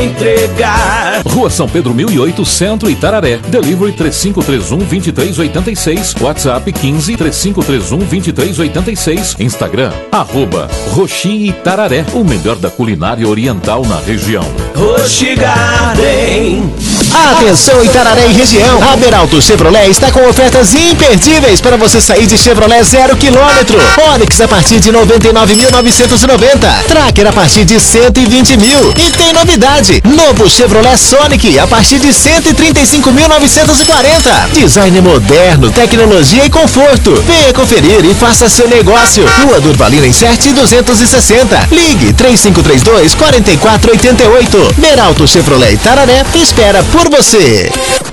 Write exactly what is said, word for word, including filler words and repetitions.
entregar. Rua São Pedro mil e oito, Centro, Itararé. Delivery três cinco três um, dois três oito seis. WhatsApp quinze, três cinco três um, dois três oito seis. Instagram, arroba Roxi Itararé, o melhor da culinária oriental na região. Roxi Garden. Atenção Itararé e região, a Beralto Chevrolet está com ofertas imperdíveis para você sair de Chevrolet zero quilômetro. Onix a partir de noventa e nove mil novecentos e noventa, Tracker a partir de cento e vinte mil. E tem novidade, novo Chevrolet Sonic a partir de cento e trinta e cinco mil novecentos e quarenta. Design moderno, tecnologia e conforto. Venha conferir e faça seu negócio. Rua Durvalina em sete duzentos e sessenta. Ligue três cinco três dois, quatro quatro oito oito. Beralto Chevrolet Itararé espera por você.